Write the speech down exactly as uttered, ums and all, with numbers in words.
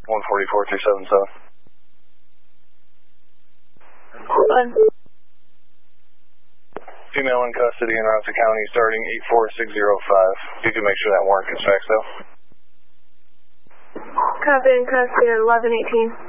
one forty-four three seven seven. One. Female in custody in Ramsey County starting eight four six zero five. You can make sure that warrant gets faxed though. Copy in custody at eleven eighteen.